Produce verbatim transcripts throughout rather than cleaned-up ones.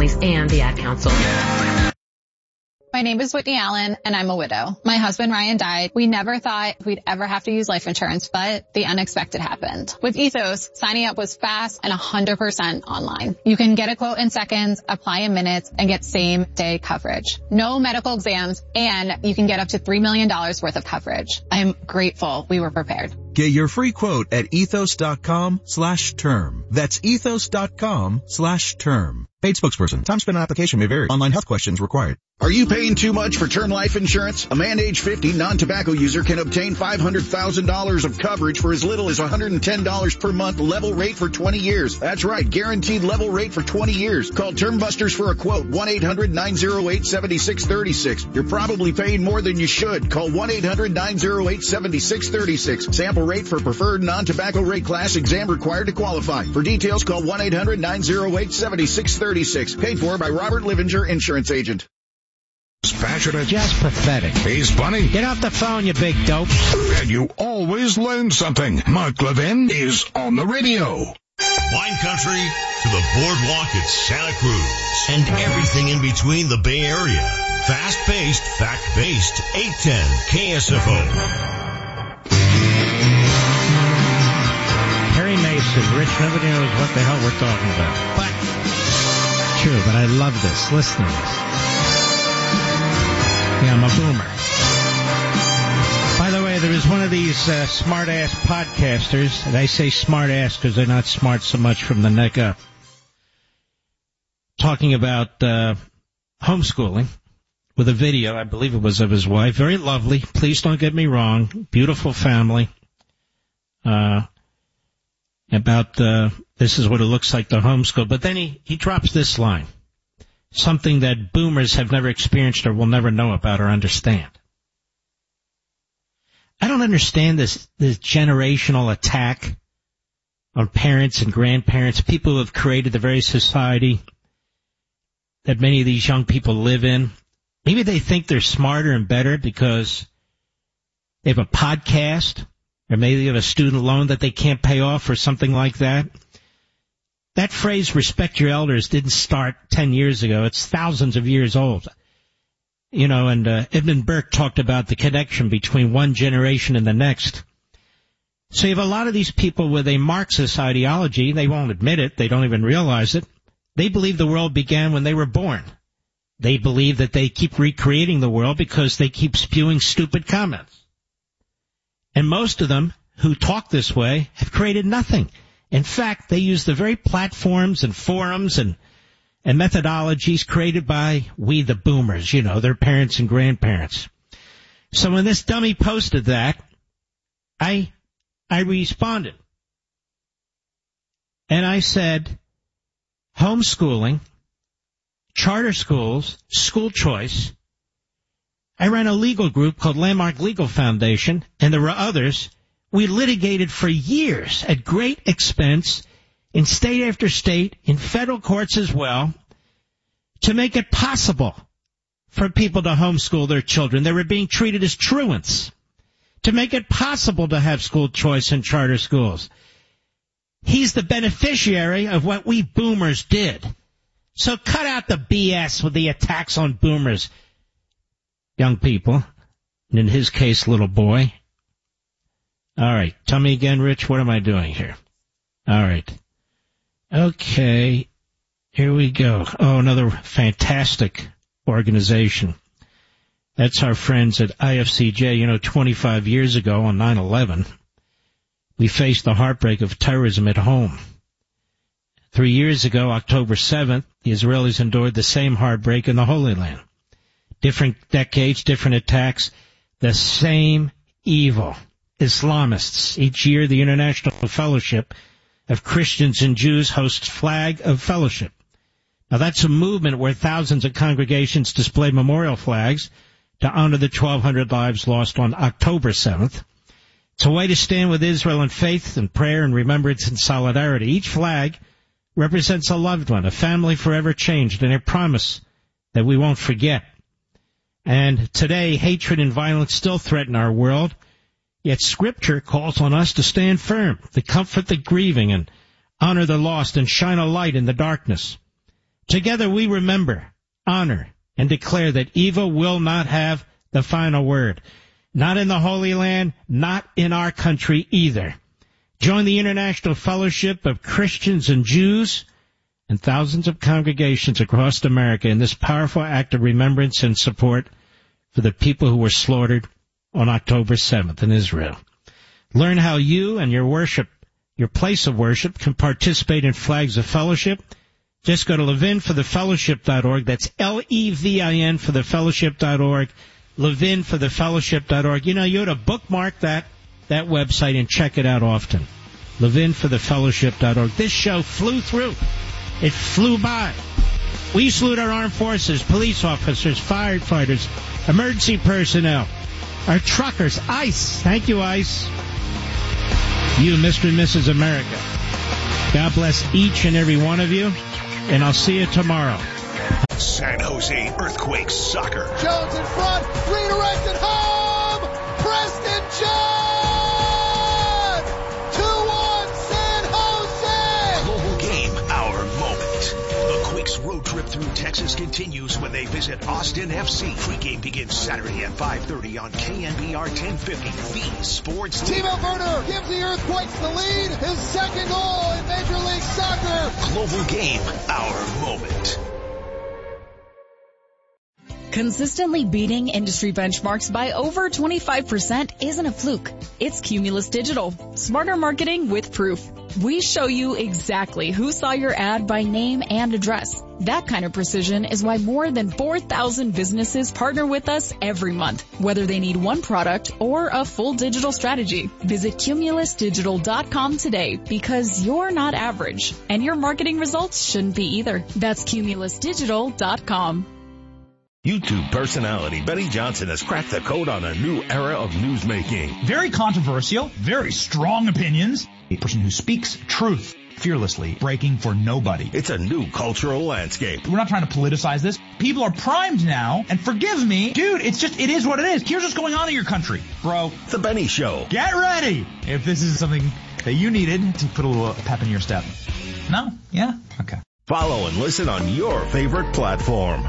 families and the Ad Council. My name is Whitney Allen, and I'm a widow. My husband, Ryan, died. We never thought we'd ever have to use life insurance, but the unexpected happened. With Ethos, signing up was fast and one hundred percent online. You can get a quote in seconds, apply in minutes, and get same-day coverage. No medical exams, and you can get up to three million dollars worth of coverage. I'm grateful we were prepared. Get your free quote at ethos.com slash term. That's ethos.com slash term. Paid spokesperson. Time spent on application may vary. Online health questions required. Are you paying too much for term life insurance? A man age fifty non-tobacco user can obtain five hundred thousand dollars of coverage for as little as one hundred ten dollars per month, level rate for twenty years. That's right, guaranteed level rate for twenty years. Call Term Busters for a quote, one eight hundred nine oh eight seven six three six. You're probably paying more than you should. Call one eight hundred nine oh eight seven six three six. Sample rate for preferred non-tobacco rate class, exam required to qualify. For details, call one eight hundred nine oh eight seven six three six. Paid for by Robert Livinger, insurance agent. Passionate. Just pathetic. He's funny. Get off the phone, you big dope. And you always learn something. Mark Levin is on the radio. Wine country to the boardwalk at Santa Cruz and everything in between the Bay Area. Fast-paced, fact-based, eight ten K S F O. Perry Mason, Rich, nobody knows what the hell we're talking about. But, true, but I love this. Listen to this. Yeah, I'm a boomer. By the way, there is one of these uh, smart-ass podcasters, and I say smart-ass because they're not smart so much from the neck up, talking about uh, homeschooling with a video, I believe it was of his wife. Very lovely. Please don't get me wrong. Beautiful family. Uh, about uh, this is what it looks like to homeschool. But then he, he drops this line. Something that boomers have never experienced or will never know about or understand. I don't understand this, this generational attack on parents and grandparents, people who have created the very society that many of these young people live in. Maybe they think they're smarter and better because they have a podcast, or maybe they have a student loan that they can't pay off or something like that. That phrase, respect your elders, didn't start ten years ago. It's thousands of years old. You know, and uh, Edmund Burke talked about the connection between one generation and the next. So you have a lot of these people with a Marxist ideology. They won't admit it. They don't even realize it. They believe the world began when they were born. They believe that they keep recreating the world because they keep spewing stupid comments. And most of them who talk this way have created nothing. In fact, they use the very platforms and forums and, and methodologies created by we the boomers, you know, their parents and grandparents. So when this dummy posted that, I, I responded. And I said, homeschooling, charter schools, school choice. I ran a legal group called Landmark Legal Foundation, and there were others. We litigated for years at great expense in state after state, in federal courts as well, to make it possible for people to homeschool their children. They were being treated as truants. To make it possible to have school choice in charter schools. He's the beneficiary of what we boomers did. So cut out the B S with the attacks on boomers, young people, and in his case, little boy. All right. Tell me again, Rich, what am I doing here? All right. Okay. Here we go. Oh, another fantastic organization. That's our friends at I F C J. You know, twenty-five years ago on nine eleven, we faced the heartbreak of terrorism at home. Three years ago, October seventh, the Israelis endured the same heartbreak in the Holy Land. Different decades, different attacks, the same evil. Islamists. Each year, the International Fellowship of Christians and Jews hosts Flag of Fellowship. Now, that's a movement where thousands of congregations display memorial flags to honor the twelve hundred lives lost on October seventh. It's a way to stand with Israel in faith and prayer and remembrance and solidarity. Each flag represents a loved one, a family forever changed, and a promise that we won't forget. And today, hatred and violence still threaten our world. Yet Scripture calls on us to stand firm, to comfort the grieving and honor the lost and shine a light in the darkness. Together we remember, honor, and declare that evil will not have the final word. Not in the Holy Land, not in our country either. Join the International Fellowship of Christians and Jews and thousands of congregations across America in this powerful act of remembrance and support for the people who were slaughtered on October seventh in Israel. Learn how you and your worship, your place of worship, can participate in Flags of Fellowship. Just go to levin for the fellowship dot org. That's L E V I N for the fellowship dot org. levin for the fellowship dot org. You know, you ought to bookmark that, that website and check it out often. levin for the fellowship dot org. This show flew through. It flew by. We salute our armed forces, police officers, firefighters, emergency personnel, our truckers, ICE. Thank you, ICE. You, Mister and Missus America. God bless each and every one of you, and I'll see you tomorrow. San Jose Earthquakes soccer. Jones in front, redirected home, Preston John! two one San Jose! Global game, our moment. The Quakes road trip through Texas continues when they visit Austin F C. Pre-game begins Saturday at five thirty on K N B R ten fifty, the Sports Leader. Timo Werner gives the Earthquakes the lead, his second goal in Major League Soccer. Global game, our moment. Consistently beating industry benchmarks by over twenty-five percent isn't a fluke. It's Cumulus Digital. Smarter marketing with proof. We show you exactly who saw your ad by name and address. That kind of precision is why more than four thousand businesses partner with us every month, whether they need one product or a full digital strategy. Visit cumulus digital dot com today, because you're not average, and your marketing results shouldn't be either. That's cumulus digital dot com. YouTube personality Benny Johnson has cracked the code on a new era of newsmaking. Very controversial, very strong opinions. A person who speaks truth fearlessly, breaking for nobody. It's a new cultural landscape. We're not trying to politicize this. People are primed now, and forgive me, dude, it's just, it is what it is. Here's what's going on in your country, bro. The Benny Show. Get ready if this is something that you needed to put a little pep in your step. No? Yeah? Okay. Follow and listen on your favorite platform.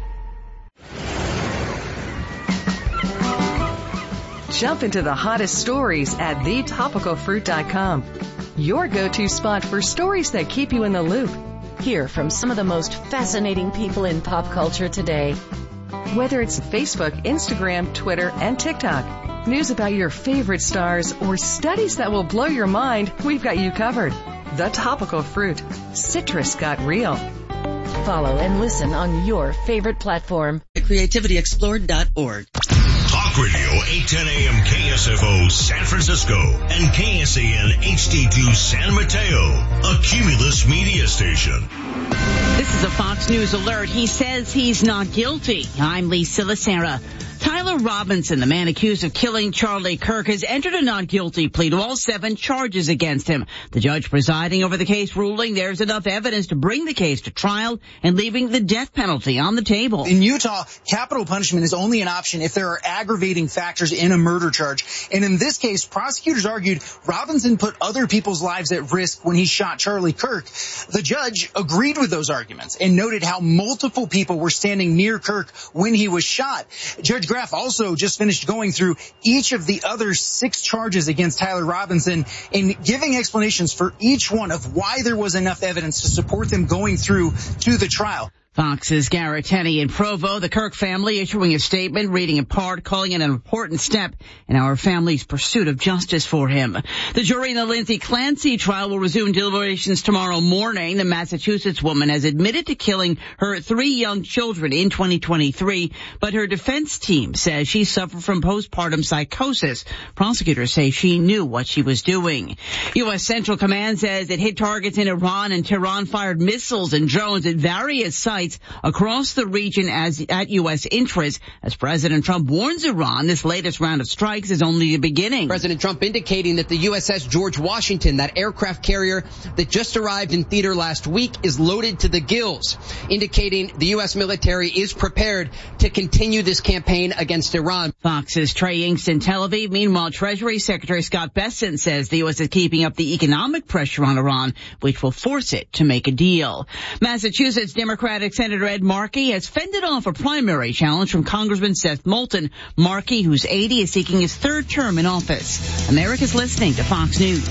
Jump into the hottest stories at the topical fruit dot com. Your go-to spot for stories that keep you in the loop. Hear from some of the most fascinating people in pop culture today. Whether it's Facebook, Instagram, Twitter, and TikTok, news about your favorite stars, or studies that will blow your mind, we've got you covered. The Topical Fruit. Citrus got real. Follow and listen on your favorite platform. creativity explored dot org. Talk Radio eight ten A M K S F O San Francisco and K S A N H D two San Mateo, a Cumulus media station. This is a Fox News alert. He says he's not guilty. I'm Lisa Lacera. Tyler Robinson, the man accused of killing Charlie Kirk, has entered a not guilty plea to all seven charges against him. The judge presiding over the case ruling there's enough evidence to bring the case to trial and leaving the death penalty on the table. In Utah, capital punishment is only an option if there are aggravating factors in a murder charge. And in this case, prosecutors argued Robinson put other people's lives at risk when he shot Charlie Kirk. The judge agreed with those arguments and noted how multiple people were standing near Kirk when he was shot. Judge Graff also just finished going through each of the other six charges against Tyler Robinson and giving explanations for each one of why there was enough evidence to support them going through to the trial. Fox's Garrett Tenney in Provo, the Kirk family issuing a statement, reading in part, calling it an important step in our family's pursuit of justice for him. The jury in the Lindsay Clancy trial will resume deliberations tomorrow morning. The Massachusetts woman has admitted to killing her three young children in twenty twenty-three, but her defense team says she suffered from postpartum psychosis. Prosecutors say she knew what she was doing. U S Central Command says it hit targets in Iran, and Tehran fired missiles and drones at various sites across the region as at U S interests. As President Trump warns Iran, this latest round of strikes is only the beginning. President Trump indicating that the U S S George Washington, that aircraft carrier that just arrived in theater last week, is loaded to the gills, indicating the U S military is prepared to continue this campaign against Iran. Fox's Trey Inks in Tel Aviv. Meanwhile, Treasury Secretary Scott Bessent says the U S is keeping up the economic pressure on Iran, which will force it to make a deal. Massachusetts Democratic Senator Ed Markey has fended off a primary challenge from Congressman Seth Moulton. Markey, who's eighty, is seeking his third term in office. America's listening to Fox News.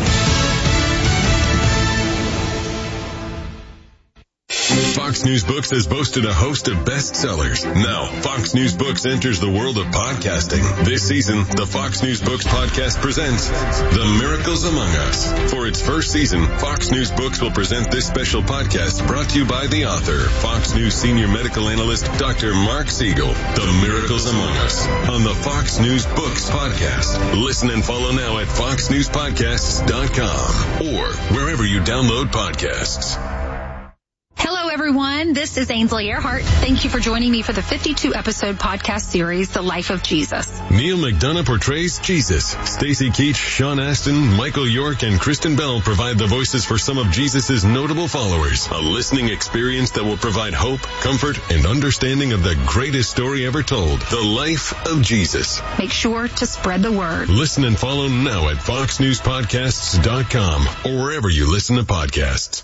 Fox News Books has boasted a host of bestsellers. Now, Fox News Books enters the world of podcasting. This season, the Fox News Books podcast presents The Miracles Among Us. For its first season, Fox News Books will present this special podcast brought to you by the author, Fox News senior medical analyst, Doctor Mark Siegel. The Miracles Among Us on the Fox News Books podcast. Listen and follow now at fox news podcasts dot com or wherever you download podcasts. Hello, everyone. This is Ainsley Earhart. Thank you for joining me for the fifty-two episode podcast series, The Life of Jesus. Neil McDonough portrays Jesus. Stacey Keach, Sean Astin, Michael York, and Kristen Bell provide the voices for some of Jesus' notable followers. A listening experience that will provide hope, comfort, and understanding of the greatest story ever told, The Life of Jesus. Make sure to spread the word. Listen and follow now at fox news podcasts dot com or wherever you listen to podcasts.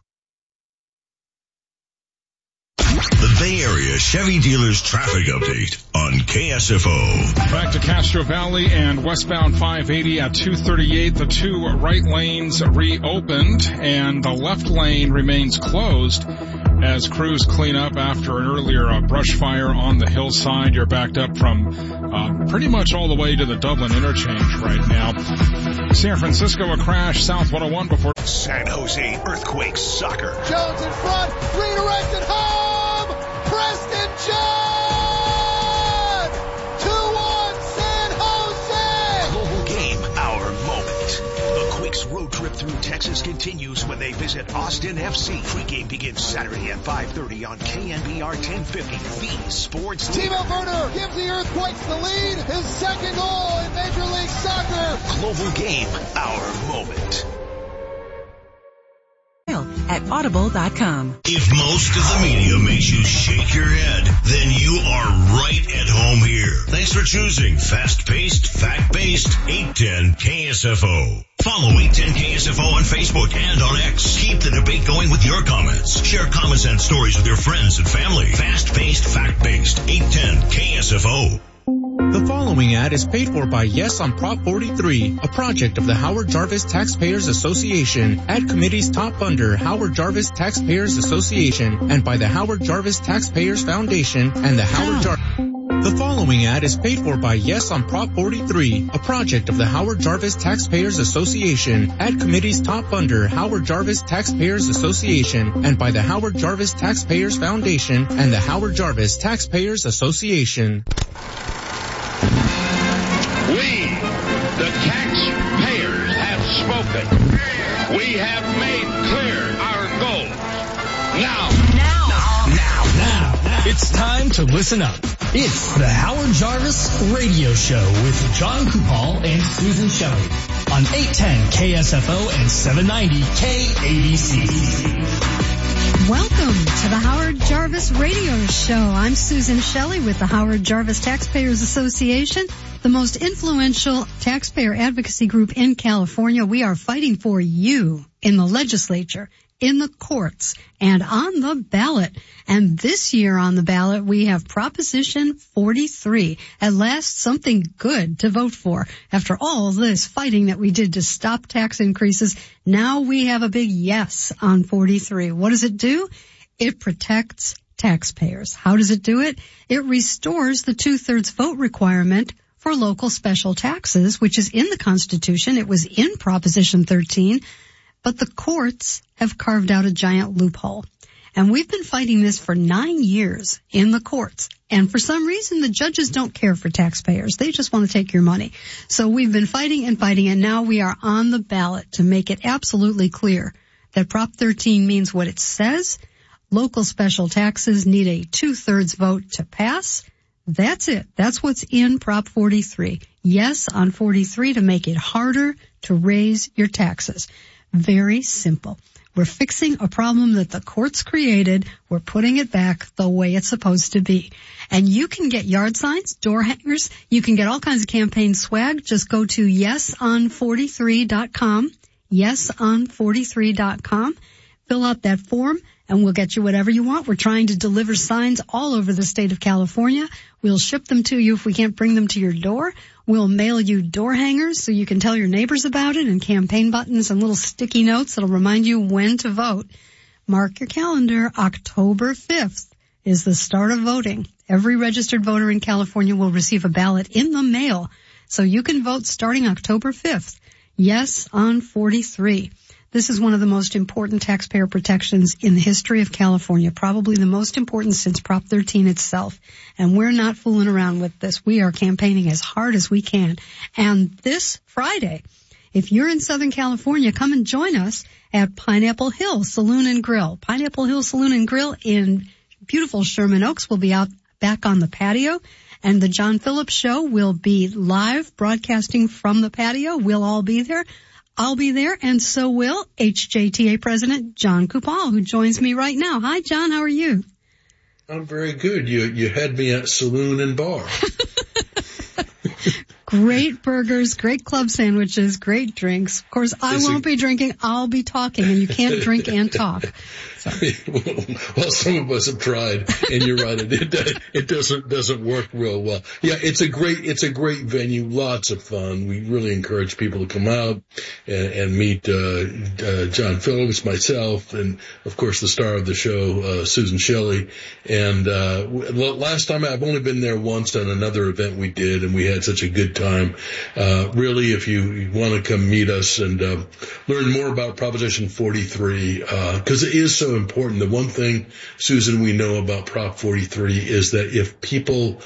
The Bay Area Chevy Dealers Traffic Update on K S F O. Back to Castro Valley and westbound five eighty at two thirty-eight. The two right lanes reopened and the left lane remains closed as crews clean up after an earlier uh, brush fire on the hillside. You're backed up from uh, pretty much all the way to the Dublin interchange right now. San Francisco, a crash, South one oh one before. San Jose Earthquakes soccer. Jones in front, redirected home! Preston John! two one San Jose! Global game, our moment. The Quakes road trip through Texas continues when they visit Austin F C. Pre-game begins Saturday at five thirty on K N B R ten fifty, the sports leader. Timo Werner gives the Earthquakes the lead. His second goal in Major League Soccer. Global game, our moment. At audible dot com. If most of the media makes you shake your head, then you are right at home here. Thanks for choosing fast-paced, fact-based eight ten K S F O. Follow eight ten K S F O on Facebook and on X. Keep the debate going with your comments. Share comments and stories with your friends and family. Fast-paced, fact-based eight ten K S F O. The following ad is paid for by Yes on Prop forty-three, a project of the Howard Jarvis Taxpayers Association, Ad Committee's top funder, Howard Jarvis Taxpayers Association, and by the Howard Jarvis Taxpayers Foundation and the Howard Jarvis... The following ad is paid for by Yes on Prop forty-three, a project of the Howard Jarvis Taxpayers Association, Ad Committee's top funder, Howard Jarvis Taxpayers Association, and by the Howard Jarvis Taxpayers Foundation and the Howard Jarvis Taxpayers Association. We, the taxpayers, have spoken. We have made clear our goals. Now, now, now, now, now, now. It's time to listen up. It's the Howard Jarvis Radio Show with John Kupal and Susan Shelley on eight ten K S F O and seven ninety K A B C. Welcome to the Howard Jarvis Radio Show. I'm Susan Shelley with the Howard Jarvis Taxpayers Association, the most influential taxpayer advocacy group in California. We are fighting for you in the legislature, in the courts, and on the ballot. And this year on the ballot, we have Proposition forty-three. At last, something good to vote for. After all this fighting that we did to stop tax increases, now we have a big yes on forty-three. What does it do? It protects taxpayers. How does it do it? It restores the two-thirds vote requirement for local special taxes, which is in the Constitution. It was in Proposition thirteen. But the courts have carved out a giant loophole. And we've been fighting this for nine years in the courts. And for some reason, the judges don't care for taxpayers. They just want to take your money. So we've been fighting and fighting, and now we are on the ballot to make it absolutely clear that Prop thirteen means what it says. Local special taxes need a two-thirds vote to pass. That's it. That's what's in Prop forty-three. Yes on forty-three to make it harder to raise your taxes. Very simple. We're fixing a problem that the courts created. We're putting it back the way it's supposed to be. And you can get yard signs, door hangers. You can get all kinds of campaign swag. Just go to yes on forty-three dot com, yes on forty-three dot com. Fill out that form, and we'll get you whatever you want. We're trying to deliver signs all over the state of California. We'll ship them to you if we can't bring them to your door. We'll mail you door hangers so you can tell your neighbors about it, and campaign buttons and little sticky notes that'll remind you when to vote. Mark your calendar. October fifth is the start of voting. Every registered voter in California will receive a ballot in the mail, so you can vote starting October fifth. Yes on forty-three. This is one of the most important taxpayer protections in the history of California, probably the most important since Prop thirteen itself. And we're not fooling around with this. We are campaigning as hard as we can. And this Friday, if you're in Southern California, come and join us at Pineapple Hill Saloon and Grill. Pineapple Hill Saloon and Grill in beautiful Sherman Oaks will be out back on the patio. And the John Phillips Show will be live broadcasting from the patio. We'll all be there. I'll be there, and so will H J T A President John Kupal, who joins me right now. Hi, John. How are you? I'm very good. You you had me at Saloon and Bar. Great burgers, great club sandwiches, great drinks. Of course, I Is won't it... be drinking. I'll be talking, and you can't drink and talk. So. Well, some of us have tried, and you're right. It, it doesn't doesn't work real well. Yeah, it's a great it's a great venue, lots of fun. We really encourage people to come out and, and meet uh, uh, John Phillips, myself, and of course the star of the show, uh, Susan Shelley. And uh, last time I've only been there once on another event we did, and we had such a good time. Uh, really, if you, you want to come meet us and uh, learn more about Proposition forty-three, because uh, it is so important. The one thing, Susan, we know about Prop forty-three is that if people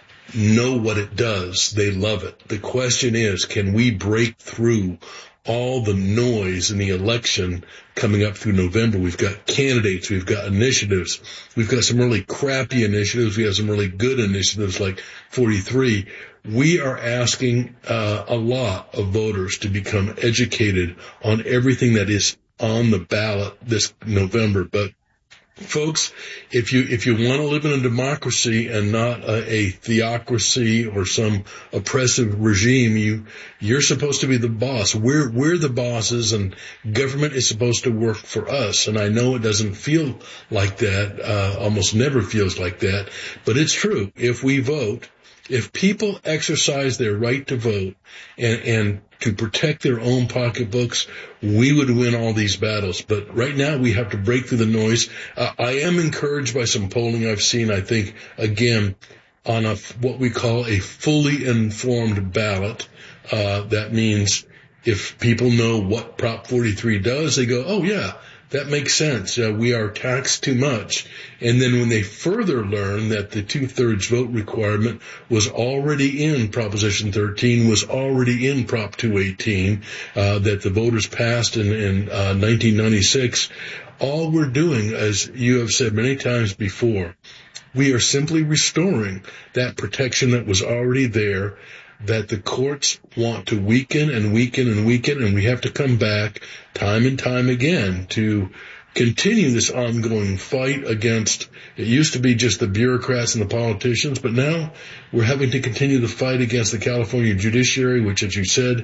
know what it does, they love it. The question is, can we break through all the noise in the election coming up through November? We've got candidates, we've got initiatives, we've got some really crappy initiatives, we have some really good initiatives like forty-three. We are asking uh, a lot of voters to become educated on everything that is on the ballot this November. But folks, if you if you want to live in a democracy and not a, a theocracy or some oppressive regime, you you're supposed to be the boss. We're we're the bosses, and government is supposed to work for us. And I know it doesn't feel like that, uh, almost never feels like that, but it's true. If we vote, if people exercise their right to vote and and to protect their own pocketbooks, we would win all these battles. But right now we have to break through the noise. Uh, I am encouraged by some polling I've seen. I think, again, on a, what we call a fully informed ballot, uh, that means if people know what Prop forty-three does, they go, oh yeah, that makes sense. Uh, we are taxed too much. And then when they further learn that the two-thirds vote requirement was already in Proposition thirteen, was already in Prop two eighteen, uh, that the voters passed in, in uh, nineteen ninety-six, all we're doing, as you have said many times before, we are simply restoring that protection that was already there, that the courts want to weaken and weaken and weaken, and we have to come back time and time again to continue this ongoing fight against, it used to be just the bureaucrats and the politicians, but now we're having to continue the fight against the California judiciary, which, as you said,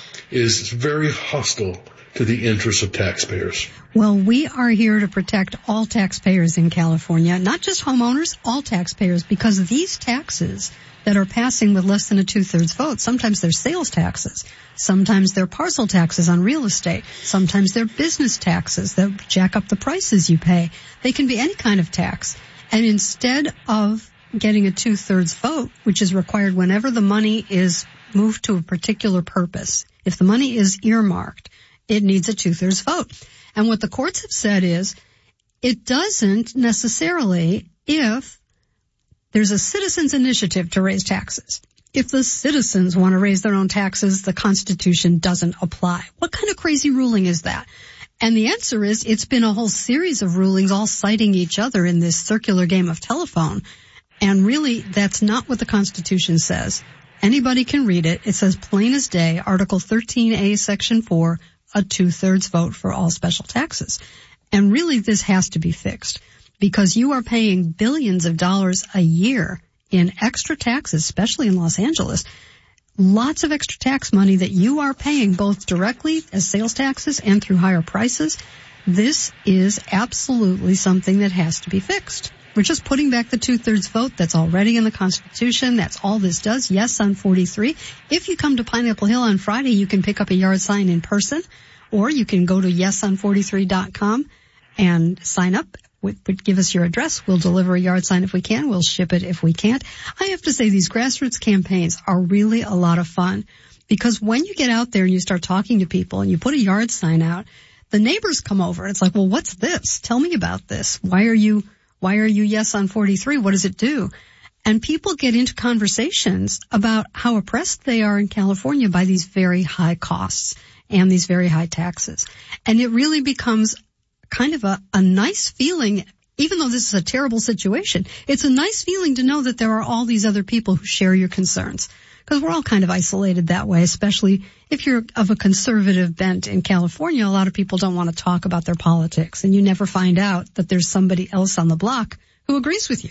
is very hostile to the interests of taxpayers. Well, we are here to protect all taxpayers in California, not just homeowners, all taxpayers, because these taxes that are passing with less than a two-thirds vote, sometimes they're sales taxes, sometimes they're parcel taxes on real estate, sometimes they're business taxes that jack up the prices you pay. They can be any kind of tax. And instead of getting a two-thirds vote, which is required whenever the money is moved to a particular purpose, if the money is earmarked, it needs a two-thirds vote. And what the courts have said is, it doesn't necessarily if there's a citizens' initiative to raise taxes. If the citizens want to raise their own taxes, the Constitution doesn't apply. What kind of crazy ruling is that? And the answer is, it's been a whole series of rulings all citing each other in this circular game of telephone. And really, that's not what the Constitution says. Anybody can read it. It says plain as day, Article thirteen A, Section four, a two-thirds vote for all special taxes. And really this has to be fixed because you are paying billions of dollars a year in extra taxes, especially in Los Angeles. Lots of extra tax money that you are paying both directly as sales taxes and through higher prices. This is absolutely something that has to be fixed. We're just putting back the two-thirds vote that's already in the Constitution. That's all this does. Yes on forty-three. If you come to Pineapple Hill on Friday, you can pick up a yard sign in person, or you can go to yes on forty-three dot com and sign up. Give us your address. We'll deliver a yard sign if we can. We'll ship it if we can't. I have to say these grassroots campaigns are really a lot of fun because when you get out there and you start talking to people and you put a yard sign out, the neighbors come over. It's like, well, what's this? Tell me about this. Why are you, why are you yes on forty-three? What does it do? And people get into conversations about how oppressed they are in California by these very high costs and these very high taxes. And it really becomes kind of a, a nice feeling, even though this is a terrible situation, it's a nice feeling to know that there are all these other people who share your concerns. Because we're all kind of isolated that way, especially if you're of a conservative bent in California. A lot of people don't want to talk about their politics, and you never find out that there's somebody else on the block who agrees with you.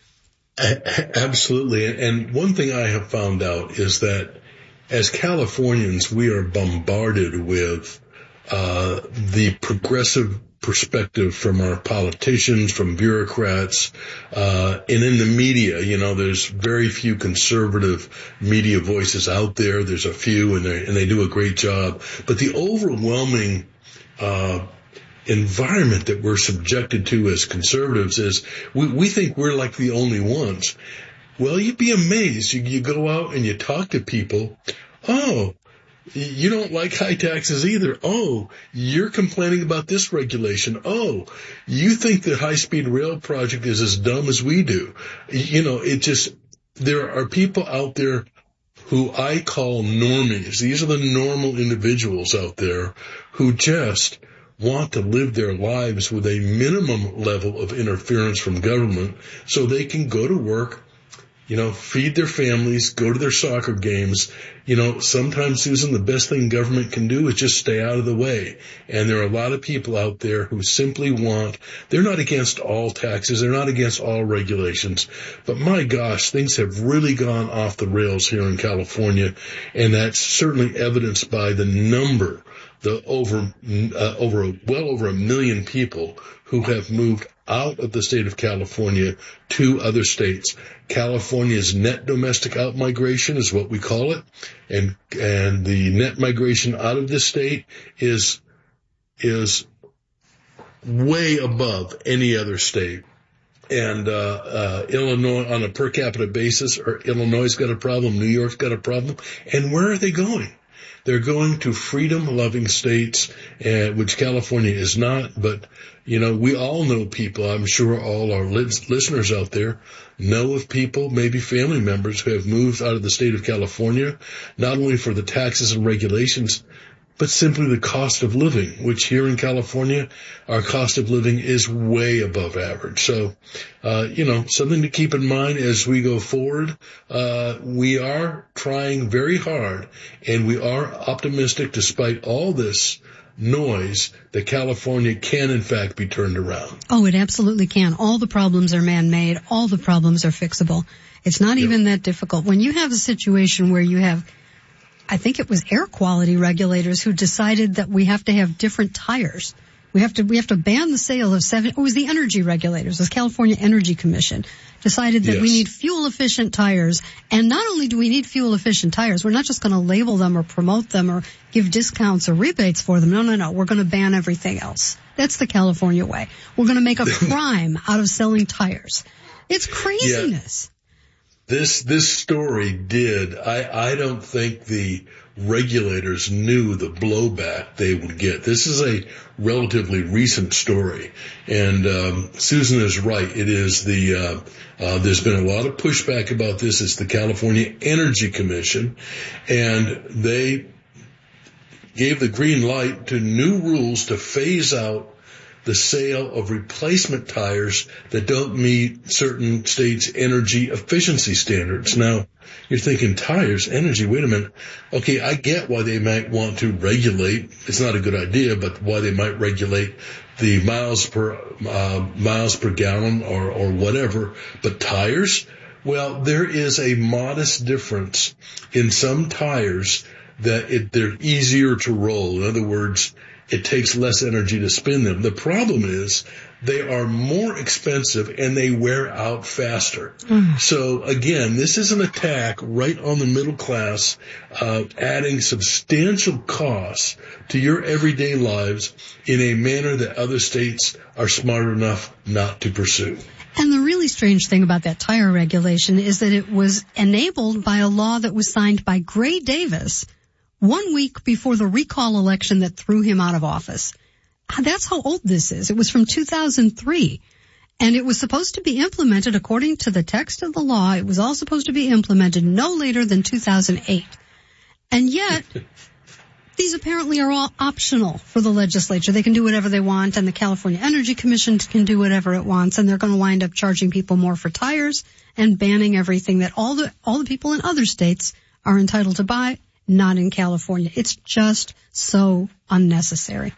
Absolutely. And one thing I have found out is that as Californians, we are bombarded with uh the progressive perspective from our politicians, from bureaucrats, uh, and in the media. You know, there's very few conservative media voices out there. There's a few, and they and they do a great job. But the overwhelming uh environment that we're subjected to as conservatives is we, we think we're like the only ones. Well, you'd be amazed. You, you go out and you talk to people. Oh, you don't like high taxes either. Oh, you're complaining about this regulation. Oh, you think the high-speed rail project is as dumb as we do. You know, it just, there are people out there who I call normies. These are the normal individuals out there who just want to live their lives with a minimum level of interference from government so they can go to work, you know, feed their families, go to their soccer games. You know, sometimes, Susan, the best thing government can do is just stay out of the way. And there are a lot of people out there who simply want, they're not against all taxes, they're not against all regulations, but my gosh, things have really gone off the rails here in California, and that's certainly evidenced by the number, the over, uh, over, a, well over a million people who have moved out of the state of California to other states. California's net domestic outmigration is what we call it, and and the net migration out of this state is is way above any other state. And uh, uh Illinois, on a per capita basis, or Illinois' got a problem, New York's got a problem, and where are they going? They're going to freedom-loving states, uh, which California is not. But, you know, we all know people, I'm sure all our li- listeners out there know of people, maybe family members, who have moved out of the state of California, not only for the taxes and regulations, but simply the cost of living, which here in California, our cost of living is way above average. So, uh, you know, something to keep in mind as we go forward. Uh, we are trying very hard, and we are optimistic, despite all this noise, that California can in fact be turned around. Oh, it absolutely can. All the problems are man-made. All the problems are fixable. It's not yep. even that difficult. When you have a situation where you have, I think it was air quality regulators who decided that we have to have different tires. We have to, we have to ban the sale of seven, it was the energy regulators, the California Energy Commission decided that yes. we need fuel efficient tires. And not only do we need fuel efficient tires, we're not just going to label them or promote them or give discounts or rebates for them. No, no, no. We're going to ban everything else. That's the California way. We're going to make a crime out of selling tires. It's craziness. Yeah. This, this story did, I, I don't think the regulators knew the blowback they would get. This is a relatively recent story, and um, Susan is right. It is the, uh, uh, there's been a lot of pushback about this. It's the California Energy Commission, and they gave the green light to new rules to phase out the sale of replacement tires that don't meet certain states' energy efficiency standards. Now, you're thinking tires, energy, wait a minute. Okay, I get why they might want to regulate. It's not a good idea, but why they might regulate the miles per uh, miles per gallon or, or whatever. But tires, well, there is a modest difference in some tires that it, they're easier to roll. In other words, it takes less energy to spin them. The problem is they are more expensive and they wear out faster. Mm. So again, this is an attack right on the middle class, uh, adding substantial costs to your everyday lives in a manner that other states are smart enough not to pursue. And the really strange thing about that tire regulation is that it was enabled by a law that was signed by Gray Davis one week before the recall election that threw him out of office. That's how old this is. It was from two thousand three. And it was supposed to be implemented according to the text of the law. It was all supposed to be implemented no later than two thousand eight. And yet, these apparently are all optional for the legislature. They can do whatever they want, and the California Energy Commission can do whatever it wants, and they're going to wind up charging people more for tires and banning everything that all the all the people in other states are entitled to buy, not in California. It's just so unnecessary.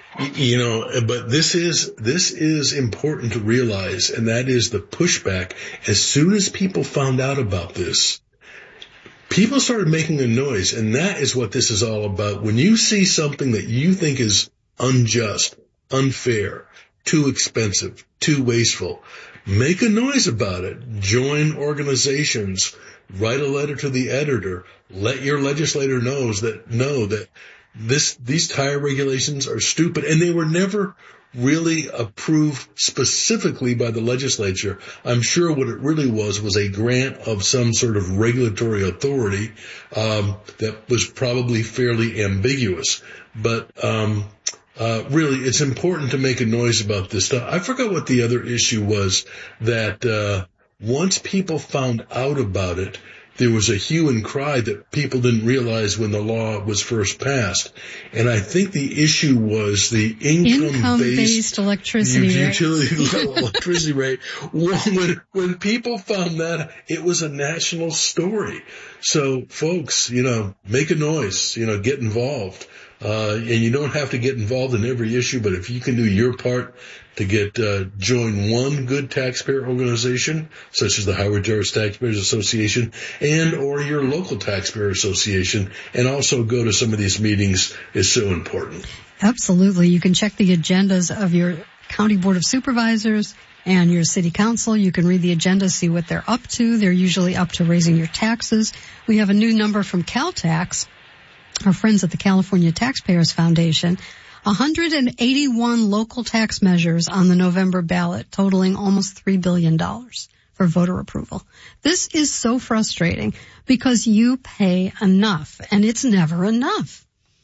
You know, but this is, this is important to realize, and that is the pushback. As soon as people found out about this, people started making a noise, and that is what this is all about. When you see something that you think is unjust, unfair, too expensive, too wasteful, make a noise about it. Join organizations, write a letter to the editor, let your legislator knows that, know that This, these tire regulations are stupid, and they were never really approved specifically by the legislature. I'm sure what it really was was a grant of some sort of regulatory authority, um, that was probably fairly ambiguous. But, um, uh, really, it's important to make a noise about this stuff. I forgot what the other issue was that, uh, once people found out about it, there was a hue and cry that people didn't realize when the law was first passed. And I think the issue was the income-based, income-based electricity utility rate. electricity rate. When, when people found that, it was a national story. So, folks, you know, make a noise, you know, get involved. Uh, and you don't have to get involved in every issue, but if you can do your part to get, uh, join one good taxpayer organization, such as the Howard Jarvis Taxpayers Association and or your local taxpayer association, and also go to some of these meetings is so important. Absolutely. You can check the agendas of your county board of supervisors and your city council. You can read the agenda, see what they're up to. They're usually up to raising your taxes. We have a new number from CalTax, our friends at the California Taxpayers Foundation. one hundred eighty-one local tax measures on the November ballot, totaling almost three billion dollars for voter approval. This is so frustrating because you pay enough, and it's never enough.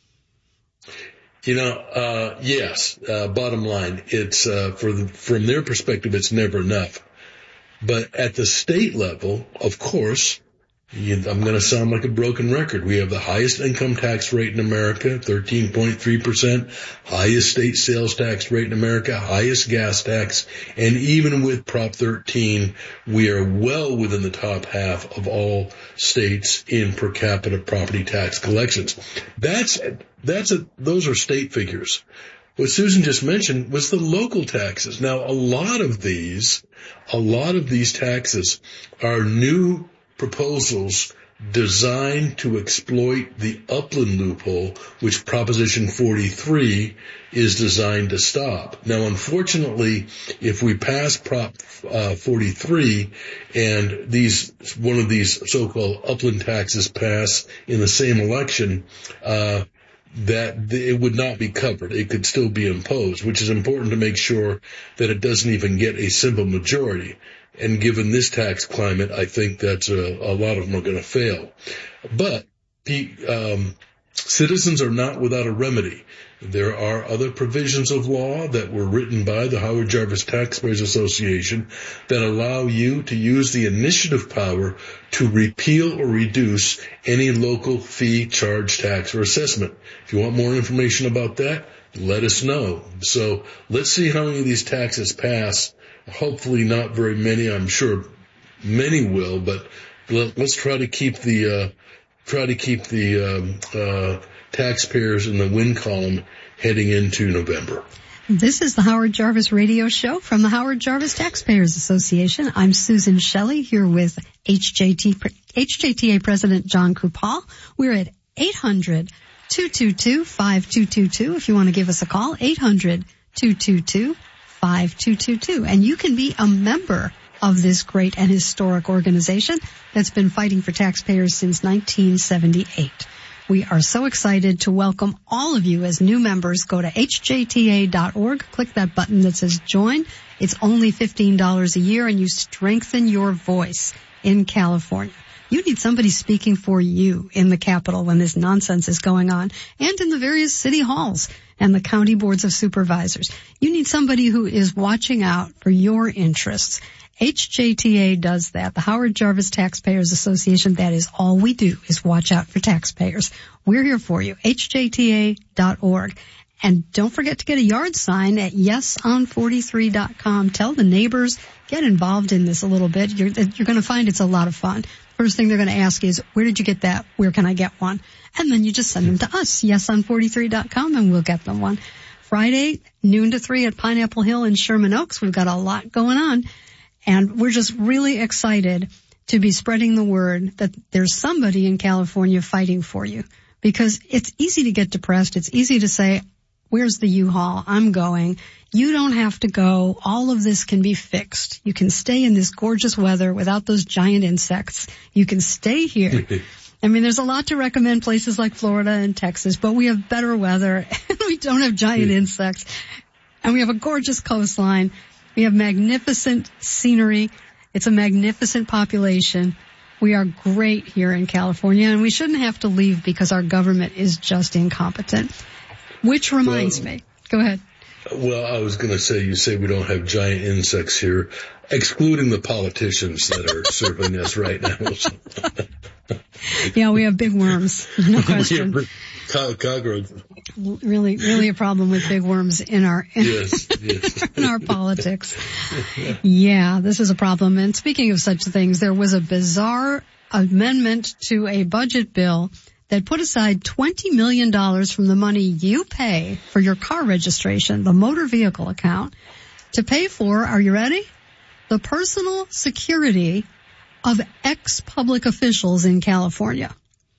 You know, uh, yes, uh, bottom line, it's, uh, for the, from their perspective, it's never enough. But at the state level, of course, you, I'm going to sound like a broken record. We have the highest income tax rate in America, thirteen point three percent, highest state sales tax rate in America, highest gas tax, and even with Prop thirteen, we are well within the top half of all states in per capita property tax collections. That's, that's a, those are state figures. What Susan just mentioned was the local taxes. Now, a lot of these, a lot of these taxes are new proposals designed to exploit the upland loophole, which Proposition forty-three is designed to stop. Now, unfortunately, if we pass Prop uh, forty-three and these one of these so-called upland taxes pass in the same election, uh that it would not be covered. It could still be imposed, which is important to make sure that it doesn't even get a simple majority. And given this tax climate, I think that a, a lot of them are going to fail. But um, citizens are not without a remedy. There are other provisions of law that were written by the Howard Jarvis Taxpayers Association that allow you to use the initiative power to repeal or reduce any local fee, charge, tax, or assessment. If you want more information about that, let us know. So let's see how many of these taxes pass. Hopefully not very many. I'm sure many will, but let, let's try to keep the uh, try to keep the um, uh, taxpayers in the win column heading into November. This is the Howard Jarvis Radio Show from the Howard Jarvis Taxpayers Association. I'm Susan Shelley here with H J T, H J T A President John Kupal. We're at eight hundred, two two two, five two two two if you want to give us a call, eight hundred, two two two, five two two two. And you can be a member of this great and historic organization that's been fighting for taxpayers since nineteen seventy-eight. We are so excited to welcome all of you as new members. Go to H J T A dot org, click that button that says join. It's only fifteen dollars a year and you strengthen your voice in California. You need somebody speaking for you in the Capitol when this nonsense is going on, and in the various city halls and the county boards of supervisors. You need somebody who is watching out for your interests. H J T A does that. The Howard Jarvis Taxpayers Association, that is all we do, is watch out for taxpayers. We're here for you. H J T A dot org. And don't forget to get a yard sign at yes on forty-three dot com. Tell the neighbors, get involved in this a little bit. You're, you're going to find it's a lot of fun. First thing they're going to ask is, where did you get that? Where can I get one? And then you just send them to us, yes on forty-three dot com, and we'll get them one. Friday, noon to three at Pineapple Hill in Sherman Oaks. We've got a lot going on. And we're just really excited to be spreading the word that there's somebody in California fighting for you. Because it's easy to get depressed. It's easy to say, where's the U-Haul? I'm going. You don't have to go. All of this can be fixed. You can stay in this gorgeous weather without those giant insects. You can stay here. I mean, there's a lot to recommend places like Florida and Texas, but we have better weather and we don't have giant insects. And we have a gorgeous coastline. We have magnificent scenery. It's a magnificent population. We are great here in California, and we shouldn't have to leave because our government is just incompetent. Which reminds well, me. Go ahead. Well, I was going to say, you say we don't have giant insects here, excluding the politicians that are serving us right now. Yeah, we have big worms. No question. Co- cockroach. Really, really a problem with big worms in our in, yes, yes. in our politics. Yeah, this is a problem. And speaking of such things, there was a bizarre amendment to a budget bill that put aside twenty million dollars from the money you pay for your car registration, the motor vehicle account, to pay for, are you ready? The personal security of ex-public officials in California.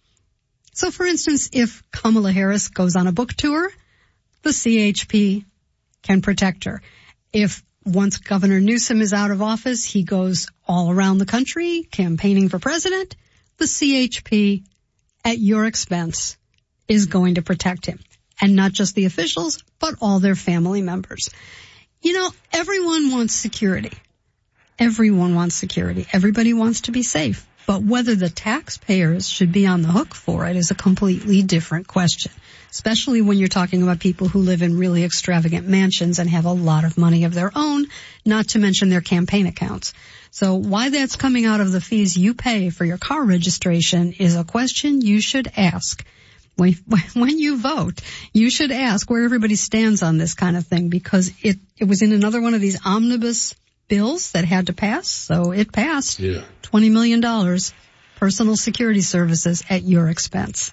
So, for instance, if Kamala Harris goes on a book tour, the C H P can protect her. If once Governor Newsom is out of office, he goes all around the country campaigning for president, the C H P, at your expense, is going to protect him. And not just the officials, but all their family members. You know, everyone wants security. Everyone wants security. Everybody wants to be safe. But whether the taxpayers should be on the hook for it is a completely different question, especially when you're talking about people who live in really extravagant mansions and have a lot of money of their own, not to mention their campaign accounts. So why that's coming out of the fees you pay for your car registration is a question you should ask. When, when you vote, you should ask where everybody stands on this kind of thing, because it, it was in another one of these omnibus bills that had to pass, so it passed. Yeah. twenty million dollars, personal security services at your expense.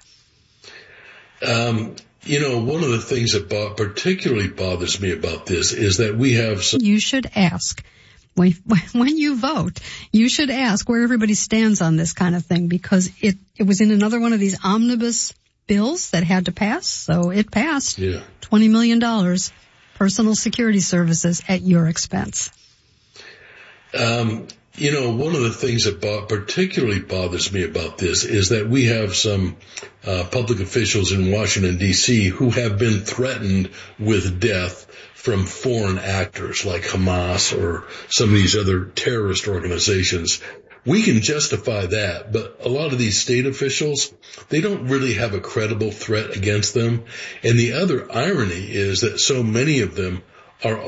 Um, you know, one of the things that bo- particularly bothers me about this is that we have some... You should ask. When, when you vote, you should ask where everybody stands on this kind of thing, because it, it was in another one of these omnibus bills that had to pass, so it passed. Yeah. twenty million dollars, personal security services at your expense. Um, you know, one of the things that bo- particularly bothers me about this is that we have some uh, public officials in Washington, D C who have been threatened with death from foreign actors like Hamas or some of these other terrorist organizations. We can justify that, but a lot of these state officials, they don't really have a credible threat against them. And the other irony is that so many of them are